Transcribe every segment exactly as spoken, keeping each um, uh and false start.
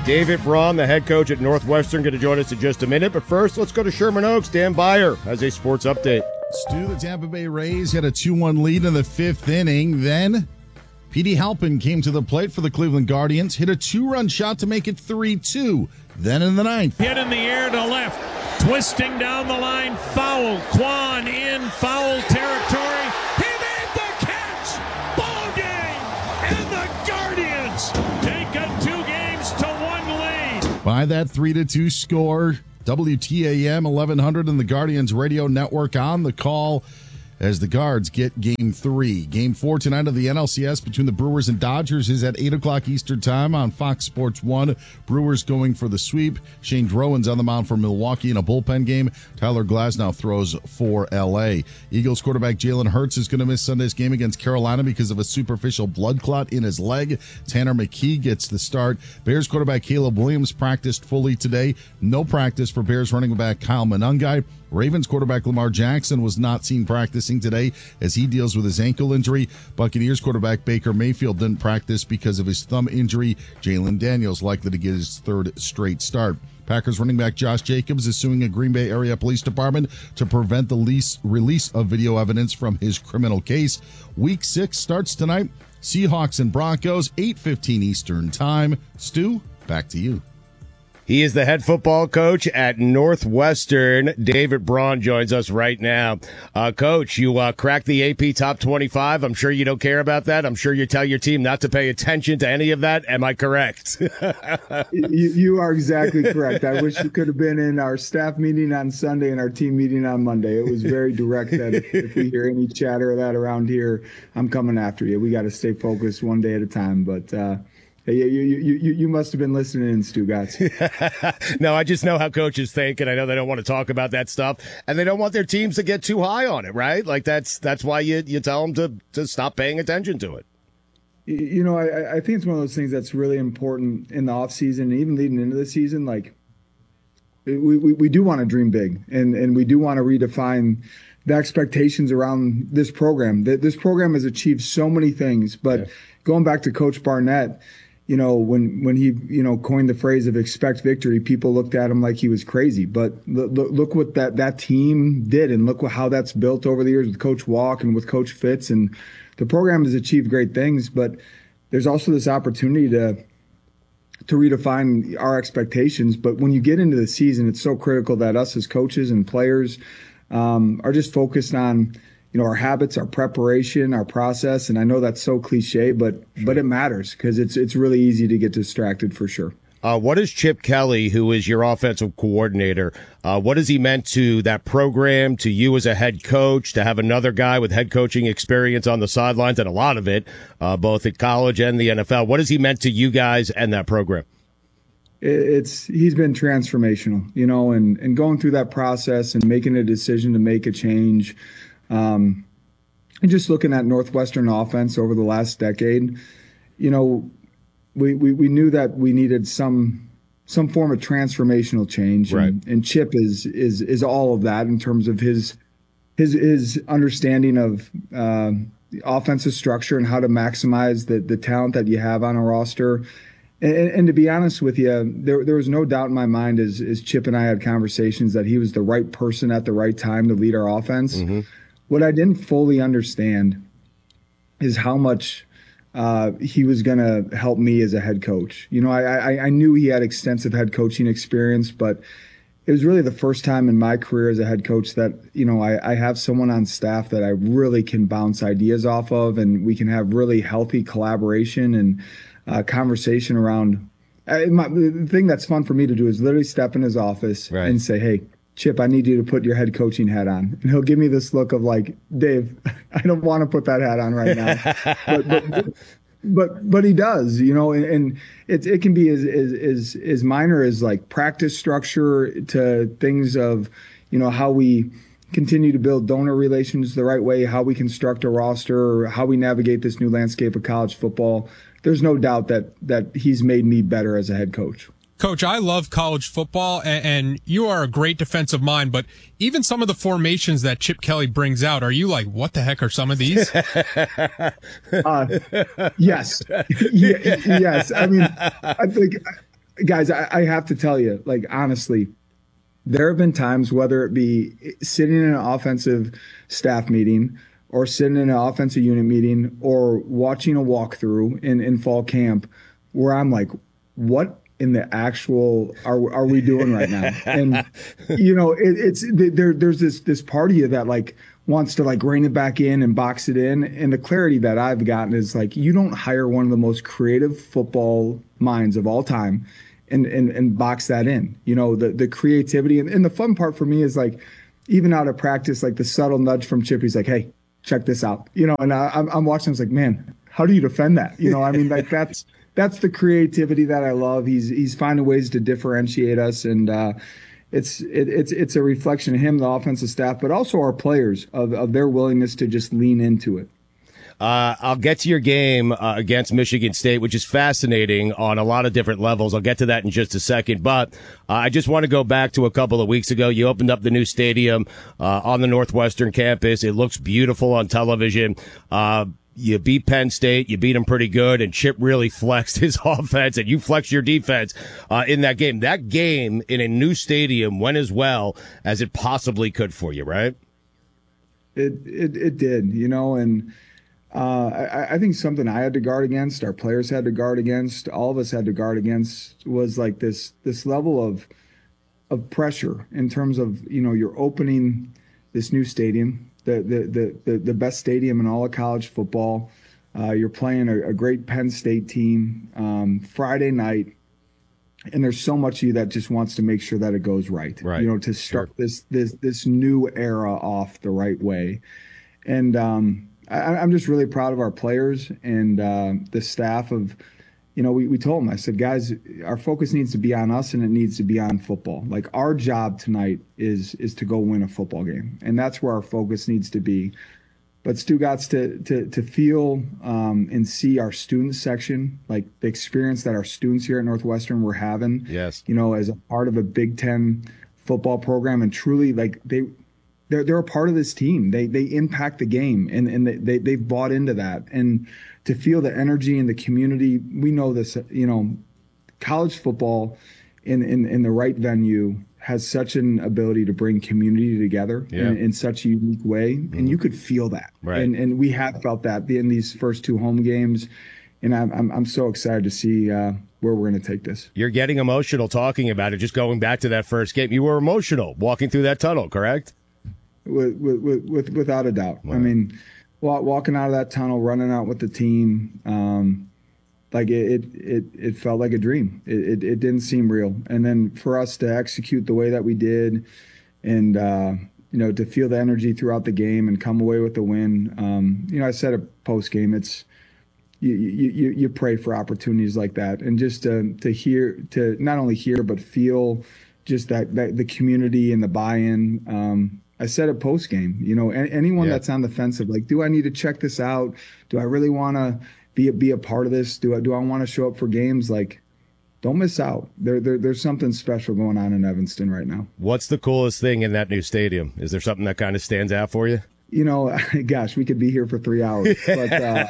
David Braun, the head coach at Northwestern, going to join us in just a minute. But first, let's go to Sherman Oaks. Dan Beyer has a sports update. Stu, the Tampa Bay Rays had a two one lead in the fifth inning. Then P D Halpin came to the plate for the Cleveland Guardians, hit a two-run shot to make it three two. Then in the ninth, hit in the air to left, twisting down the line, foul. Kwan in foul territory. He made the catch. Ball game, and the Guardians take a two games to one lead. By that three to two score, W T A M eleven hundred and the Guardians Radio Network on the call as the Guards get game three. Game four tonight of the N L C S between the Brewers and Dodgers is at eight o'clock Eastern time on Fox Sports one. Brewers going for the sweep. Shane Drowan's on the mound for Milwaukee in a bullpen game. Tyler Glasnow throws for L A. Eagles quarterback Jalen Hurts is going to miss Sunday's game against Carolina because of a superficial blood clot in his leg. Tanner McKee gets the start. Bears quarterback Caleb Williams practiced fully today. No practice for Bears running back Kyle Monangai. Ravens quarterback Lamar Jackson was not seen practicing today as he deals with his ankle injury. Buccaneers quarterback Baker Mayfield didn't practice because of his thumb injury. Jalen Daniels likely to get his third straight start. Packers running back Josh Jacobs is suing a Green Bay area police department to prevent the lease, release of video evidence from his criminal case. Week six starts tonight. Seahawks and Broncos, eight fifteen Eastern time. Stu, back to you. He is the head football coach at Northwestern. David Braun joins us right now. Uh, Coach, you uh, cracked the A P Top twenty-five. I'm sure you don't care about that. I'm sure you tell your team not to pay attention to any of that. Am I correct? you, you are exactly correct. I wish you could have been in our staff meeting on Sunday and our team meeting on Monday. It was very direct that if, if we hear any chatter of that around here, I'm coming after you. We got to stay focused one day at a time. But, uh, Hey, you, you, you, you must have been listening in, Stu Gatz. No, I just know how coaches think, and I know they don't want to talk about that stuff, and they don't want their teams to get too high on it, right? Like that's that's why you you tell them to, to stop paying attention to it. You know, I, I think it's one of those things that's really important in the off season, and even leading into the season. Like, we we, we do want to dream big, and, and we do want to redefine the expectations around this program. This program has achieved so many things, but yeah. Going back to Coach Barnett, you know, when, when he, you know, coined the phrase of expect victory, people looked at him like he was crazy. But look, look what that, that team did, and look how that's built over the years with Coach Walk and with Coach Fitz. And the program has achieved great things, but there's also this opportunity to to redefine our expectations. But when you get into the season, it's so critical that us as coaches and players um, are just focused on, you know, our habits, our preparation, our process. And I know that's so cliche, but but it matters because it's it's really easy to get distracted for sure. Uh, what is Chip Kelly, who is your offensive coordinator, uh, what has he meant to that program, to you as a head coach, to have another guy with head coaching experience on the sidelines, and a lot of it, uh, both at college and the N F L? What has he meant to you guys and that program? It's he's been transformational, you know, and, and going through that process and making a decision to make a change. Um, and just looking at Northwestern offense over the last decade, you know, we, we, we knew that we needed some some form of transformational change. Right. And, and Chip is is is all of that in terms of his his his understanding of uh, the offensive structure and how to maximize the the talent that you have on a roster. And, and to be honest with you, there there was no doubt in my mind as as Chip and I had conversations that he was the right person at the right time to lead our offense. Mm-hmm. What I didn't fully understand is how much uh, he was going to help me as a head coach. You know, I, I, I knew he had extensive head coaching experience, but it was really the first time in my career as a head coach that, you know, I, I have someone on staff that I really can bounce ideas off of, and we can have really healthy collaboration and uh, conversation around. I, my, the thing that's fun for me to do is literally step in his office right. and say, hey, Chip, I need you to put your head coaching hat on. And he'll give me this look of like, Dave, I don't want to put that hat on right now. but, but, but, but he does, you know, and, and it, it can be as, as, as, as minor as like practice structure to things of, you know, how we continue to build donor relations the right way, how we construct a roster, or how we navigate this new landscape of college football. There's no doubt that, that he's made me better as a head coach. Coach, I love college football, and, and you are a great defensive mind, but even some of the formations that Chip Kelly brings out, are you like, what the heck are some of these? uh, yes. y- yes. I mean, I think guys, I, I have to tell you, like, honestly, there have been times, whether it be sitting in an offensive staff meeting or sitting in an offensive unit meeting or watching a walkthrough in, in fall camp, where I'm like, what in the actual are are we doing right now? And you know, it, it's there. There's this this part of you that like wants to like rein it back in and box it in. And the clarity that I've gotten is like, you don't hire one of the most creative football minds of all time and and, and box that in. You know, the the creativity and, and the fun part for me is like, even out of practice, like the subtle nudge from Chip. He's like, hey, check this out. You know, and I, I'm I'm watching. I was like, man, how do you defend that? You know, I mean, like that's. That's the creativity that I love. He's he's finding ways to differentiate us, and uh, it's it, it's it's a reflection of him, the offensive staff, but also our players of, of their willingness to just lean into it. Uh, I'll get to your game uh, against Michigan State, which is fascinating on a lot of different levels. I'll get to that in just a second, but uh, I just want to go back to a couple of weeks ago. You opened up the new stadium uh, on the Northwestern campus. It looks beautiful on television. Uh, You beat Penn State. You beat them pretty good, and Chip really flexed his offense, and you flexed your defense uh, in that game. That game in a new stadium went as well as it possibly could for you, right? It it, it did, you know, and uh, I, I think something I had to guard against, our players had to guard against, all of us had to guard against, was like this this level of of pressure in terms of, you know, you're opening this new stadium. The, the the the best stadium in all of college football. Uh, you're playing a, a great Penn State team um, Friday night, and there's so much of you that just wants to make sure that it goes right. Right. You know, to start Sure. this this this new era off the right way. And um, I, I'm just really proud of our players and uh, the staff of. You know, we, we told them, I said, guys, our focus needs to be on us and it needs to be on football. Like our job tonight is is to go win a football game. And that's where our focus needs to be. But Stu got to, to, to feel um, and see our student section, like the experience that our students here at Northwestern were having, Yes. you know, as a part of a Big Ten football program. And truly, like they, they're, they're a part of this team. They, they impact the game and, and they, they, they've bought into that. And to feel the energy in the community, we know this, you know, college football in, in, in the right venue has such an ability to bring community together Yeah. in, in such a unique way. Mm-hmm. And you could feel that. Right. And, and we have felt that in these first two home games. And I'm, I'm, I'm so excited to see uh, where we're going to take this. You're getting emotional talking about it. Just going back to that first game, you were emotional walking through that tunnel, correct? With, with, with, without a doubt. Wow. I mean, walking out of that tunnel, running out with the team, um, like it, it, it felt like a dream. It, it, it didn't seem real. And then for us to execute the way that we did, and uh, you know, to feel the energy throughout the game and come away with the win. Um, you know, I said it post game. It's you, you, you pray for opportunities like that, and just to to hear, to not only hear but feel just that, that the community and the buy-in. Um, I said it post game, you know, anyone yeah. that's on the fence of like, do I need to check this out? Do I really want to be a, be a part of this? Do I, do I want to show up for games? Like, don't miss out. There, there, there's something special going on in Evanston right now. What's the coolest thing in that new stadium? Is there something that kind of stands out for you? You know, gosh, we could be here for three hours. But uh,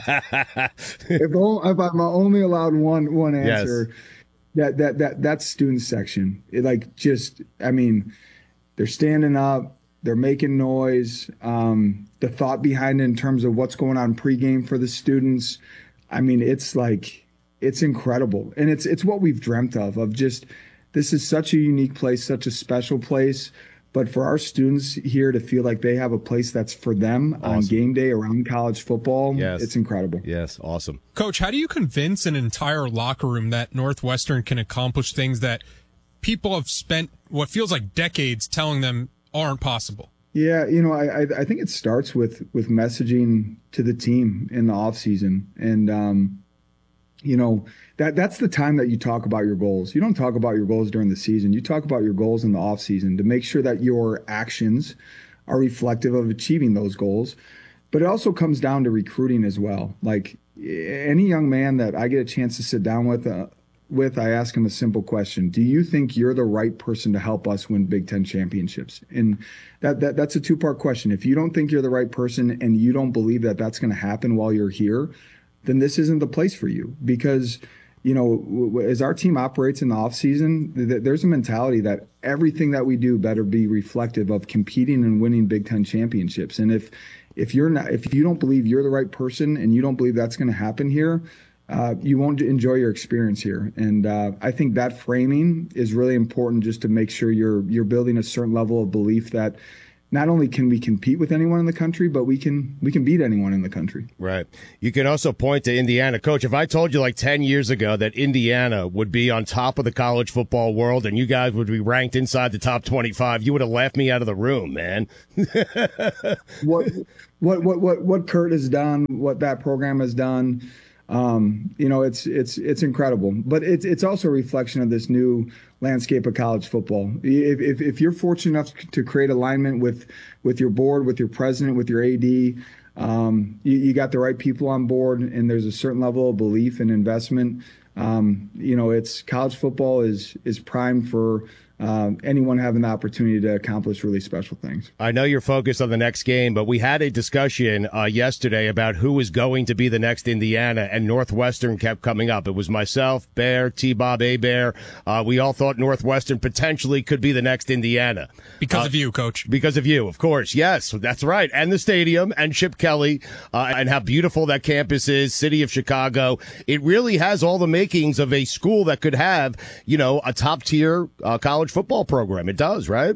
if, all, if I'm only allowed one one answer, yes. that that that that student section, it like just, I mean, they're standing up. They're making noise. Um, the thought behind it in terms of what's going on pregame for the students, I mean, it's like, it's incredible. And it's it's what we've dreamt of, of just, this is such a unique place, such a special place. But for our students here to feel like they have a place that's for them awesome. On game day around college football, yes. It's incredible. Yes, awesome. Coach, how do you convince an entire locker room that Northwestern can accomplish things that people have spent what feels like decades telling them aren't possible? Yeah, you know, I I think it starts with with messaging to the team in the off season, and um, you know that that's the time that you talk about your goals. You don't talk about your goals during the season. You talk about your goals in the off season to make sure that your actions are reflective of achieving those goals. But it also comes down to recruiting as well. Like any young man that I get a chance to sit down with. Uh, with, I ask him a simple question. Do you think you're the right person to help us win Big Ten championships? And that, that that's a two-part question. If you don't think you're the right person and you don't believe that that's going to happen while you're here, then this isn't the place for you. Because you know, w- w- as our team operates in the off season, th- there's a mentality that everything that we do better be reflective of competing and winning Big Ten championships. And if if you're not, if you don't believe you're the right person and you don't believe that's going to happen here, uh, you won't enjoy your experience here. And uh, I think that framing is really important, just to make sure you're you're building a certain level of belief that not only can we compete with anyone in the country, but we can we can beat anyone in the country. Right. You can also point to Indiana. Coach, if I told you like ten years ago that Indiana would be on top of the college football world and you guys would be ranked inside the top twenty-five, you would have laughed me out of the room, man. what, what, what, what, what Kurt has done, what that program has done, um, you know, it's it's it's incredible. But it's it's also a reflection of this new landscape of college football. If, if, if you're fortunate enough to create alignment with, with your board, with your president, with your A D, um, you, you got the right people on board, and there's a certain level of belief and investment. Um, you know, it's college football is is primed for uh, anyone having the opportunity to accomplish really special things. I know you're focused on the next game, but we had a discussion uh, yesterday about who is going to be the next Indiana, and Northwestern kept coming up. It was myself, Bear, T-Bob, A-Bear. Uh, we all thought Northwestern potentially could be the next Indiana. Because uh, of you, Coach. Because of you, of course. Yes, that's right. And the stadium and Chip Kelly uh, and how beautiful that campus is, city of Chicago. It really has all the makings of a school that could have, you know, a top-tier uh, college football program. It does, right?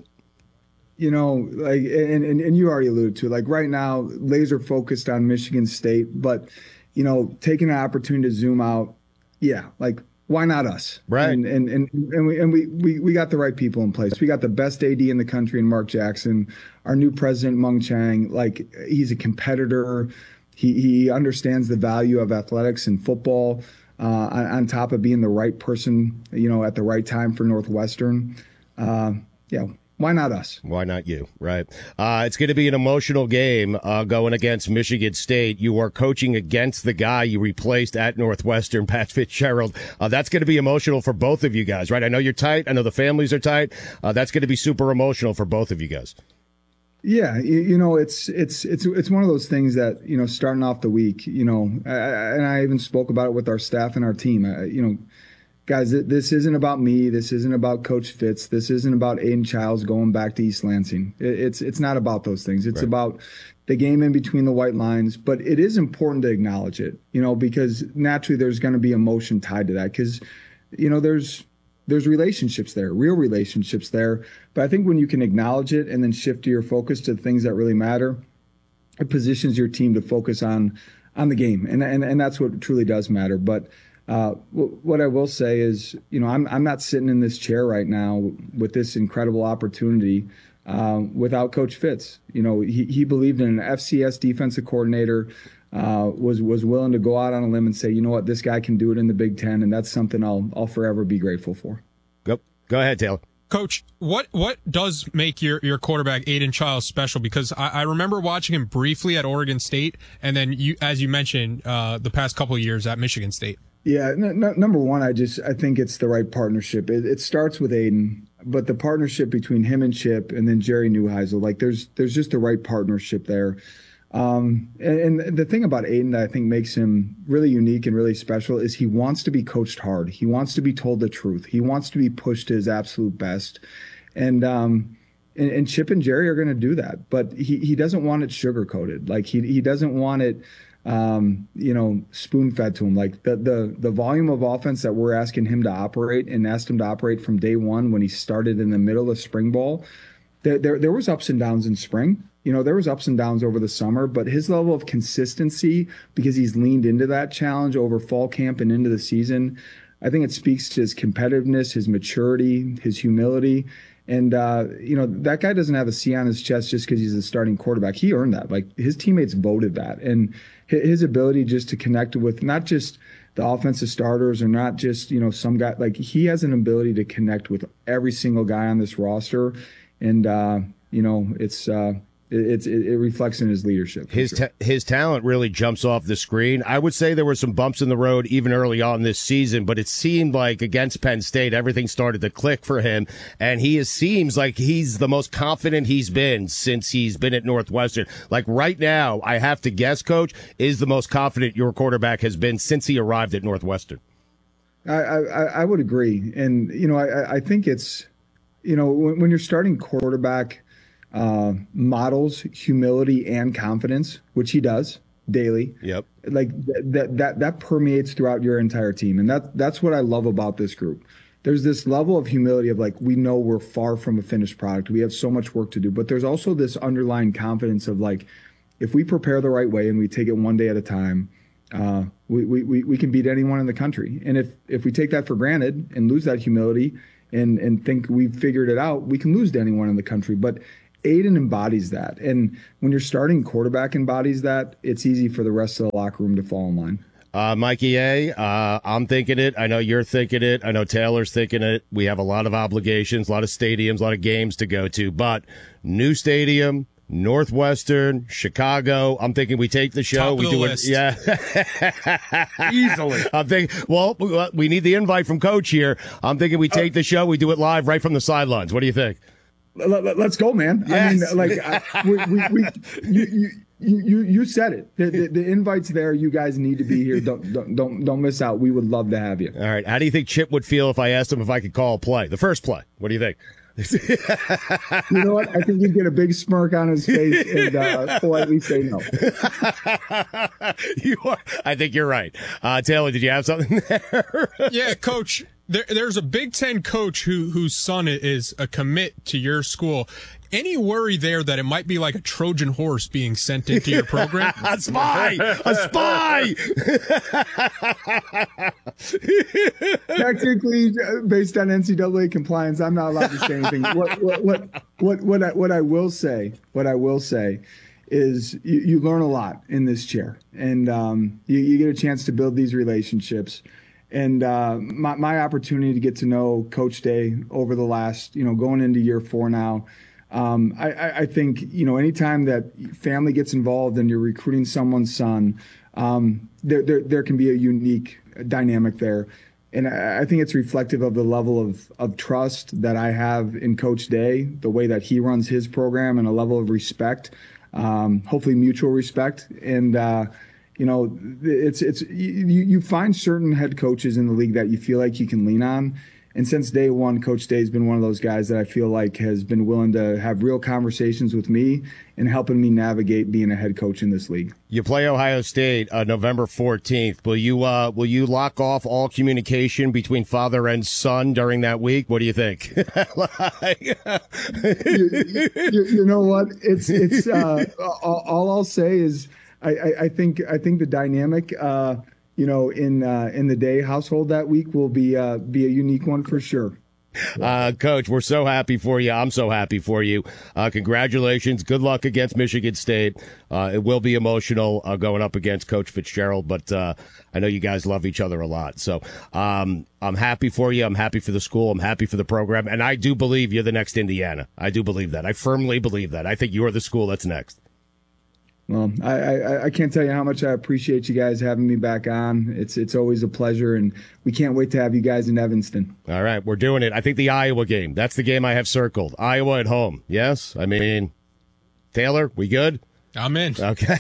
You know, like, and, and, and you already alluded to, like right now, laser focused on Michigan State, but, you know, taking an opportunity to zoom out, yeah, like, why not us? Right. And and and, and, we, and we, we, we got the right people in place. We got the best A D in the country in Mark Jackson, our new president, Mung Chang. Like, he's a competitor. He, he understands the value of athletics and football. Uh, on, on top of being the right person, you know, at the right time for Northwestern. Uh, yeah, why not us? Why not you? Right. Uh, it's going to be an emotional game uh, going against Michigan State. You are coaching against the guy you replaced at Northwestern, Pat Fitzgerald. Uh, that's going to be emotional for both of you guys, right? I know you're tight. I know the families are tight. Uh, that's going to be super emotional for both of you guys. Yeah, you, you know, it's it's it's it's one of those things that, you know, starting off the week, you know, I, and I even spoke about it with our staff and our team. I, you know, guys, this isn't about me. This isn't about Coach Fitz. This isn't about Aiden Childs going back to East Lansing. It, it's it's not about those things. It's right. about the game in between the white lines. But it is important to acknowledge it, you know, because naturally there's going to be emotion tied to that, because, you know, there's. There's relationships there, real relationships there. But I think when you can acknowledge it and then shift your focus to the things that really matter, it positions your team to focus on on the game. And and, and that's what truly does matter. But uh, w- what I will say is, you know, I'm I'm not sitting in this chair right now with this incredible opportunity uh, without Coach Fitz. You know, he, he believed in an F C S defensive coordinator, Uh, was was willing to go out on a limb and say, you know what, this guy can do it in the Big Ten, and that's something I'll I'll forever be grateful for. Go go ahead, Taylor. Coach, what what does make your, your quarterback Aiden Childs special? Because I, I remember watching him briefly at Oregon State, and then you, as you mentioned, uh, the past couple of years at Michigan State. Yeah, n- n- number one, I just I think it's the right partnership. It, it starts with Aiden, but the partnership between him and Chip, and then Jerry Neuheisel, like there's there's just the right partnership there. Um, and, and the thing about Aiden that I think makes him really unique and really special is he wants to be coached hard. He wants to be told the truth. He wants to be pushed to his absolute best. And, um, and, and Chip and Jerry are going to do that, but he, he doesn't want it sugar coated. Like he, he doesn't want it, um, you know, spoon fed to him. Like the, the, the volume of offense that we're asking him to operate and asked him to operate from day one when he started in the middle of spring ball, there, there, there was ups and downs in spring. You know, there was ups and downs over the summer, but his level of consistency, because he's leaned into that challenge over fall camp and into the season, I think it speaks to his competitiveness, his maturity, his humility. And, uh, you know, that guy doesn't have a C on his chest just because he's a starting quarterback. He earned that. Like, his teammates voted that. And his ability just to connect with not just the offensive starters or not just, you know, some guy, like he has an ability to connect with every single guy on this roster. And, uh, you know, it's, uh, It's, it, it reflects in his leadership. His sure. ta- his talent really jumps off the screen. I would say there were some bumps in the road even early on this season, but it seemed like against Penn State, everything started to click for him. And he is, seems like he's the most confident he's been since he's been at Northwestern. Like right now, I have to guess, Coach, is the most confident your quarterback has been since he arrived at Northwestern. I, I, I would agree. And, you know, I, I think it's, you know, when, when you're starting quarterback, uh, models humility and confidence, which he does daily. Yep. Like th- that, that, that permeates throughout your entire team. And that, that's what I love about this group. There's this level of humility of like, we know we're far from a finished product. We have so much work to do, but there's also this underlying confidence of like, if we prepare the right way and we take it one day at a time, uh, we, we, we can beat anyone in the country. And if, if we take that for granted and lose that humility and, and think we've figured it out, we can lose to anyone in the country. But Aiden embodies that. And when your starting quarterback embodies that, it's easy for the rest of the locker room to fall in line. Uh, Mikey A., uh, I'm thinking it. I know you're thinking it. I know Taylor's thinking it. We have a lot of obligations, a lot of stadiums, a lot of games to go to. But new stadium, Northwestern, Chicago. I'm thinking we take the show. Top we of do the it. list. Yeah. Easily. I'm thinking, well, we need the invite from Coach here. I'm thinking we take the show. We do it live right from the sidelines. What do you think? Let's go, man. Yes. I mean, like, I, we, we, we, you, you, You, you you said it. The, the, the invite's there. You guys need to be here. Don't don't don't don't miss out. We would love to have you. All right. How do you think Chip would feel if I asked him if I could call a play? The first play. What do you think? You know what? I think he'd get a big smirk on his face and uh, politely say no. You are. I think you're right. Uh, Taylor, did you have something there? Yeah, Coach. There, there's a Big Ten coach who whose son is a commit to your school. Any worry there that it might be like a Trojan horse being sent into your program? A spy! A spy! Technically, based on N C double A compliance, I'm not allowed to say anything. What what what what what I, what I will say, what I will say, is you, you learn a lot in this chair, and um, you, you get a chance to build these relationships. And uh, my my opportunity to get to know Coach Day over the last, you know, going into year four now. Um, I, I think, you know, anytime that family gets involved and you're recruiting someone's son, um, there, there there can be a unique dynamic there. And I, I think it's reflective of the level of, of trust that I have in Coach Day, the way that he runs his program, and a level of respect, um, hopefully mutual respect. And, uh, you know, it's it's you, you find certain head coaches in the league that you feel like you can lean on. And since day one, Coach Day has been one of those guys that I feel like has been willing to have real conversations with me and helping me navigate being a head coach in this league. You play Ohio State uh, November fourteenth. Will you uh, will you lock off all communication between father and son during that week? What do you think? you, you, you know what? It's it's uh, all, all I'll say is I, I, I think I think the dynamic. Uh, you know, in uh, in the Day household that week will be uh, be a unique one for sure. Uh, Coach, we're so happy for you. I'm so happy for you. Uh, congratulations. Good luck against Michigan State. Uh, it will be emotional uh, going up against Coach Fitzgerald, but uh, I know you guys love each other a lot. So um, I'm happy for you. I'm happy for the school. I'm happy for the program. And I do believe you're the next Indiana. I do believe that. I firmly believe that. I think you're the school that's next. Well, I, I, I can't tell you how much I appreciate you guys having me back on. It's it's always a pleasure, and we can't wait to have you guys in Evanston. All right, we're doing it. I think the Iowa game, that's the game I have circled. Iowa at home. Yes? I mean, Taylor, we good? I'm in. Okay.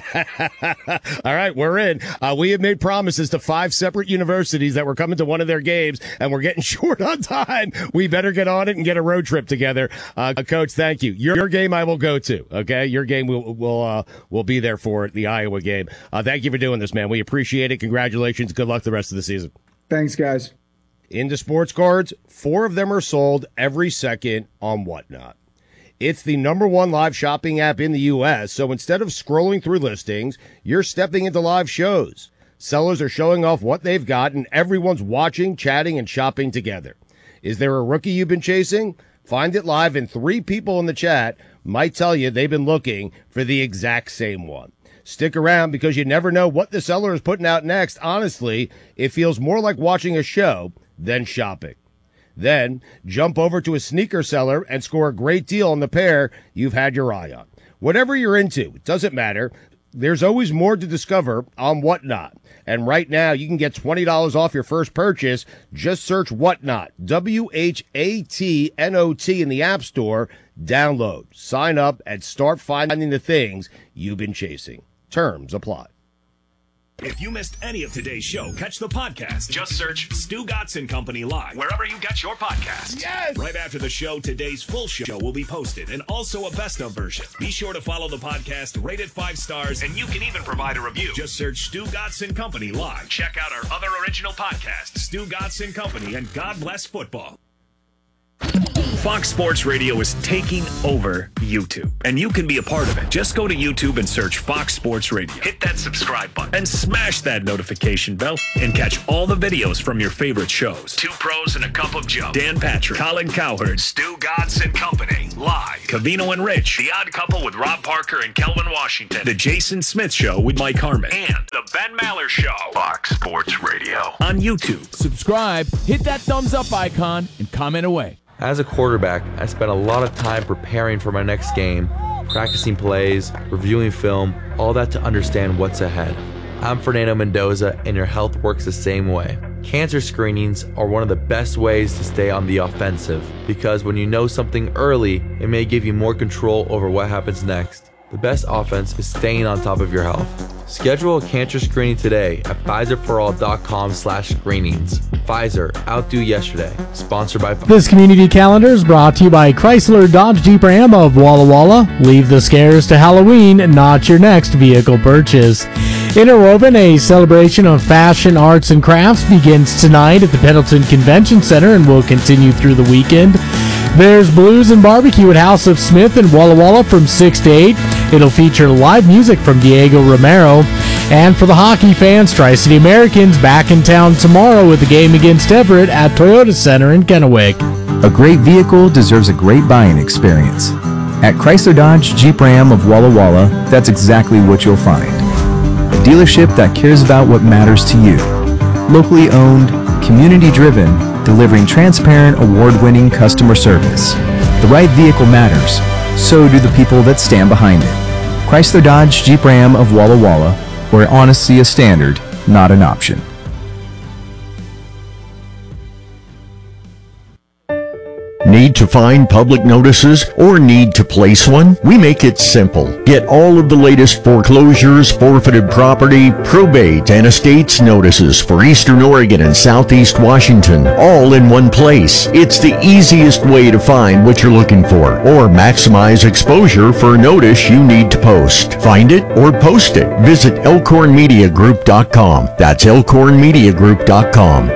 All right, we're in. Uh, we have made promises to five separate universities that we're coming to one of their games, and we're getting short on time. We better get on it and get a road trip together. Uh, Coach, thank you. Your, your game I will go to, okay? Your game will will uh, will be there for the Iowa game. Uh, thank you for doing this, man. We appreciate it. Congratulations. Good luck the rest of the season. Thanks, guys. Into sports cards, four of them are sold every second on Whatnot. It's the number one live shopping app in the U S, so instead of scrolling through listings, you're stepping into live shows. Sellers are showing off what they've got, and everyone's watching, chatting, and shopping together. Is there a rookie you've been chasing? Find it live, and three people in the chat might tell you they've been looking for the exact same one. Stick around because you never know what the seller is putting out next. Honestly, it feels more like watching a show than shopping. Then jump over to a sneaker seller and score a great deal on the pair you've had your eye on. Whatever you're into, it doesn't matter. There's always more to discover on Whatnot. And right now, you can get twenty dollars off your first purchase. Just search Whatnot, W H A T N O T in the App Store. Download, sign up, and start finding the things you've been chasing. Terms apply. If you missed any of today's show, catch the podcast. Just search Stu Gotson Company Live, wherever you get your podcasts. Yes! Right after the show, today's full show will be posted, and also a best-of version. Be sure to follow the podcast, rate it five stars, and you can even provide a review. Just search Stu Gotson Company Live. Check out our other original podcasts, Stu Gotson Company, and God Bless Football. Fox Sports Radio is taking over YouTube, and you can be a part of it. Just go to YouTube and search Fox Sports Radio. Hit that subscribe button and smash that notification bell and catch all the videos from your favorite shows. Two Pros and a Cup of Joe, Dan Patrick, Colin Cowherd, Stu Gotson Company, live. Covino and Rich, The Odd Couple with Rob Parker and Kelvin Washington, The Jason Smith Show with Mike Harmon, and The Ben Maller Show. Fox Sports Radio on YouTube. Subscribe, hit that thumbs up icon, and comment away. As a quarterback, I spent a lot of time preparing for my next game, practicing plays, reviewing film, all that to understand what's ahead. I'm Fernando Mendoza, and your health works the same way. Cancer screenings are one of the best ways to stay on the offensive, because when you know something early, it may give you more control over what happens next. The best offense is staying on top of your health. Schedule a cancer screening today at Pfizer For All dot com slash screenings. Pfizer, outdo yesterday. Sponsored by Pfizer. This community calendar is brought to you by Chrysler Dodge Jeep Ram of Walla Walla. Leave the scares to Halloween, not your next vehicle purchase. Interwoven, a celebration of fashion, arts, and crafts, begins tonight at the Pendleton Convention Center and will continue through the weekend. There's Blues and Barbecue at House of Smith in Walla Walla from six to eight. It'll feature live music from Diego Romero. And for the hockey fans, Tri-City Americans back in town tomorrow with the game against Everett at Toyota Center in Kennewick. A great vehicle deserves a great buying experience. At Chrysler Dodge Jeep Ram of Walla Walla, that's exactly what you'll find. A dealership that cares about what matters to you. Locally owned, community-driven, delivering transparent, award-winning customer service. The right vehicle matters. So do the people that stand behind it. Chrysler Dodge Jeep Ram of Walla Walla, where honesty is standard, not an option. Need to find public notices or need to place one? We make it simple. Get all of the latest foreclosures, forfeited property, probate, and estates notices for Eastern Oregon and Southeast Washington, all in one place. It's the easiest way to find what you're looking for or maximize exposure for a notice you need to post. Find it or post it. Visit elkhorn media group dot com. That's elkhorn media group dot com.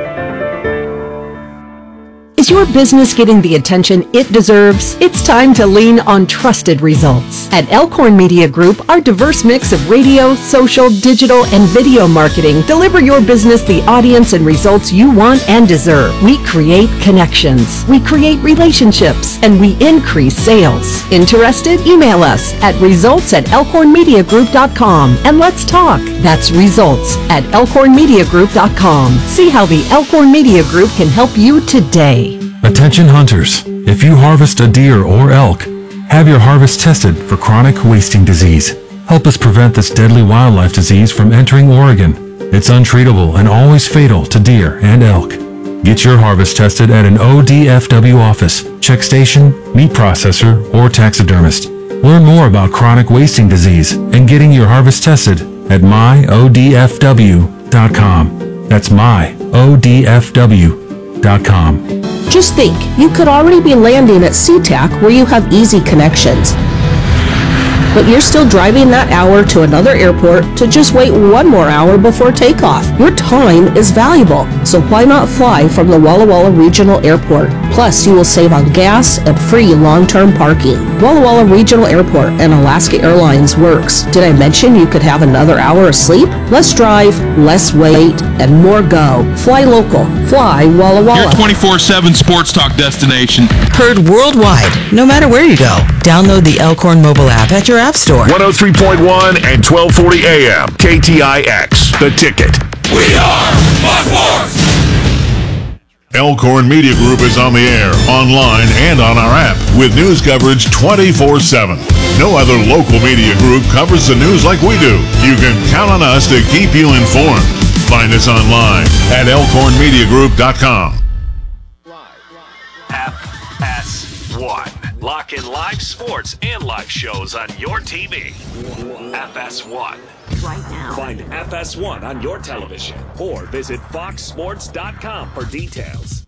Is your business getting the attention it deserves? It's time to lean on trusted results. At Elkhorn Media Group, our diverse mix of radio, social, digital, and video marketing deliver your business the audience and results you want and deserve. We create connections, we create relationships, and we increase sales. Interested? Email us at results at elkhorn media group dot com and let's talk. That's results at elkhorn media group dot com. See how the Elkhorn Media Group can help you today. Attention hunters, if you harvest a deer or elk, have your harvest tested for chronic wasting disease. Help us prevent this deadly wildlife disease from entering Oregon. It's untreatable and always fatal to deer and elk. Get your harvest tested at an O D F W office, check station, meat processor, or taxidermist. Learn more about chronic wasting disease and getting your harvest tested at my O D F W dot com. That's my O D F W dot com. Just think, you could already be landing at SeaTac where you have easy connections. But you're still driving that hour to another airport to just wait one more hour before takeoff. Your time is valuable, so why not fly from the Walla Walla Regional Airport? Plus, you will save on gas and free long-term parking. Walla Walla Regional Airport and Alaska Airlines works. Did I mention you could have another hour of sleep? Less drive, less wait, and more go. Fly local. Fly Walla Walla. Your twenty-four seven sports talk destination. Heard worldwide, no matter where you go. Download the Elkhorn mobile app at your app store. one oh three point one and twelve forty A M. K T I X. The Ticket. We are Fox Sports. Elkhorn Media Group is on the air, online, and on our app with news coverage twenty-four seven. No other local media group covers the news like we do. You can count on us to keep you informed. Find us online at elkhorn media group dot com. F S one. Lock in live sports and live shows on your T V. F S one. right now. Find F S one on your television or visit fox sports dot com for details.